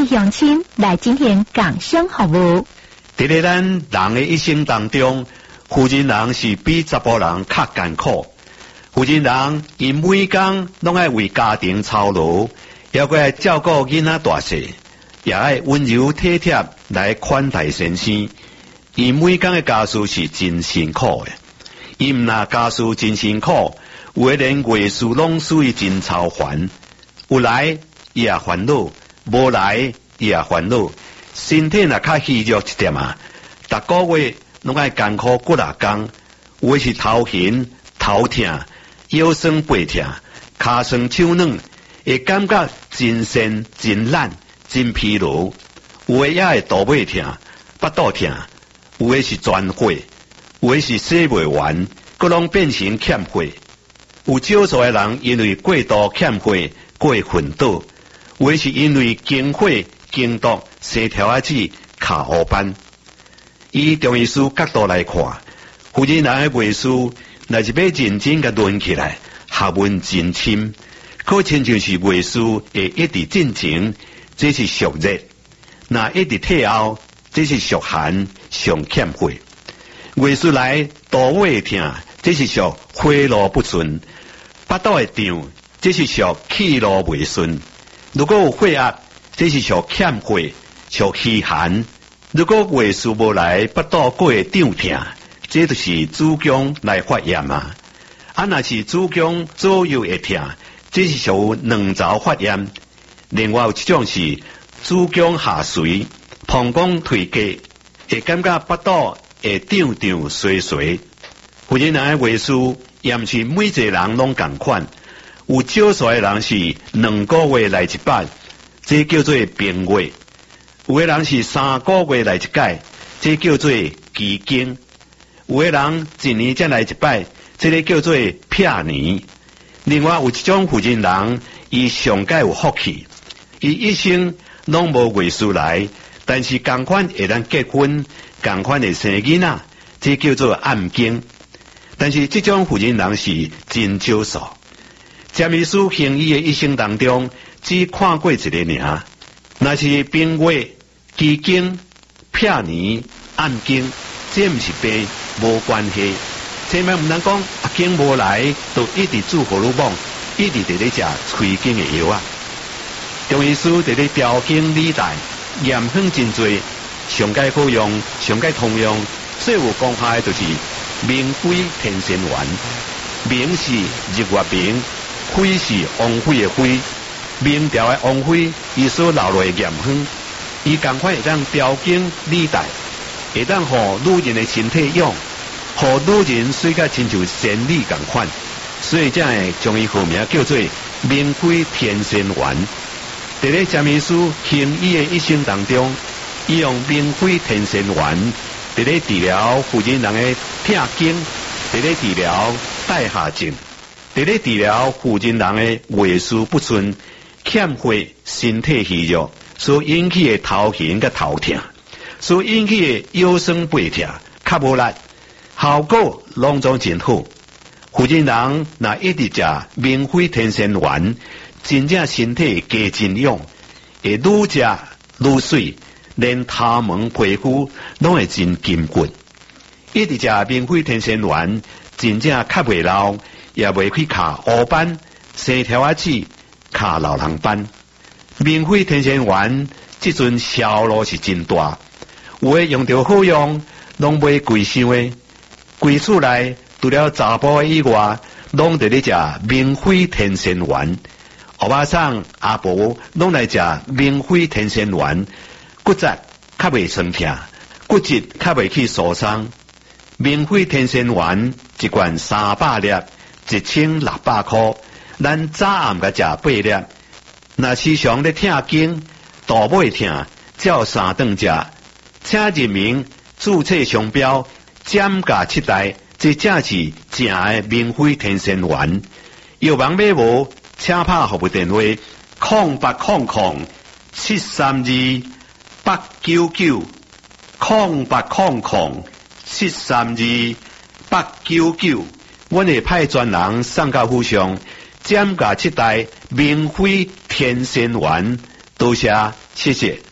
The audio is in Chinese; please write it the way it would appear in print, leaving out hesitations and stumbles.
乡亲来进行共生服务。 伫咧咱人的一生当中，妇人人是比查甫人较艰苦。妇人人伊每工拢爱为家庭操劳，也过来照顾囡仔大细，也爱温柔体贴来款待先生。伊每工的家事是真辛苦的。伊毋那家事真辛苦，有的连月事拢属于真操烦。有来伊也烦恼，无来伊也烦恼。身体若较虚弱一点啊，逐个月拢爱艰苦骨力工，有的是头晕、头痛、腰酸背痛、骹酸手软，会感觉真身真懒、真疲劳。有的也会肚尾痛、腹肚痛，有的是全火，有的是洗袂完，各拢变成欠火。有少数的人因为过度欠火过昏倒，有的是因为经火经毒生条仔子卡黑斑。以中医师角度来看，妇人人的月事若是要认真甲论起来，学问真深，可亲像是月事会一直进前，这是属热；若一直退后，这是属寒，上欠火。月事来肚胃痛，这是属火路不顺；腹肚会胀，这是属气路未顺。如果有血压，这是属欠火，属虚寒。如果月事无来，腹肚过会胀痛，这就是子宫来发炎啊。若是子宫左右会痛，这是属卵巢发炎。另外有一种是子宫下垂、膀胱退阶，会感觉腹肚会胀胀衰衰。妇人人的月事也毋是每一个人拢同款，有少数的人是2个月来一摆，这叫做病月；有的人是3个月来一届，这叫做奇经；有的人1年才来一摆，这个叫做撇年。另外有一种妇人人，伊上界有福气，伊一生拢无月事来，但是同款会当结婚，同款会生囡仔，这叫做暗经。但是这种妇人人是真少数。占医师行医的一生当中，只看过一个尔。若是病月、奇经、撇年、暗经，这毋是病，无关系。千万毋能讲经无来，就一直煮荷尔蒙，一直伫咧食催经的药啊。中医师伫咧调经理带，验方真多，上界好用，上界通用，最有功效的就是明辉天仙丸。明是日月明，辉是王辉的辉。明朝的王辉，伊所留落的验方，伊同款会当调经理带，会当互女人的身体用，互女人水甲亲像仙女同款，所以才会将伊号名叫做明辉天仙丸。伫咧占医师行医的一生当中，伊用明辉天仙丸伫咧治疗妇人人的痛经，伫咧治疗带下症，伫咧治疗妇人人的月事不顺、欠火、身体虚弱所引起的头晕甲头痛，所引起的腰酸背痛、较无力，效果拢总真好。妇人人若一直食明辉天仙丸，真正身体加真勇，会愈食愈水，连头毛皮肤拢会真坚固。一直食明辉天仙丸，真正较袂老，也袂去卡黑斑、生条仔子、卡老人斑。明辉天仙丸即阵销路是真大，有诶用着好用，拢买贵伤诶。规厝内除了查甫以外，拢伫咧食明辉天仙丸。欧巴桑、阿婆拢来食明辉天仙丸，骨质较袂酸痛，骨质较袂去受伤。明辉天仙丸一罐300粒，1600块，咱早暗甲食8粒。若时常咧痛经、肚尾痛，照3顿食，请认明注册商标减价7代，这正是正的明辉天仙丸。药房买无，请拍服务电话0800-732-899，0800-732-899，阮会派专人送到府上，减价7代明辉天仙丸， 多谢，谢谢。